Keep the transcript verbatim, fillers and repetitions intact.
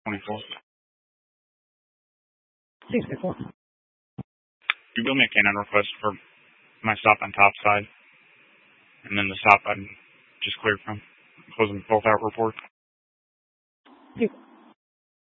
twenty-four. six four. You build me a canine request for my stop on top side, and then the stop I'm just cleared from. Closing both out report. Two.